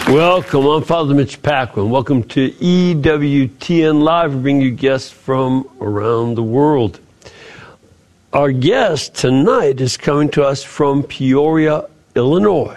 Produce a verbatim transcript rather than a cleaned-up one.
Welcome. I'm Father Mitch Paquin. Welcome to E W T N Live. We bring you guests from around the world. Our guest tonight is coming to us from Peoria, Illinois.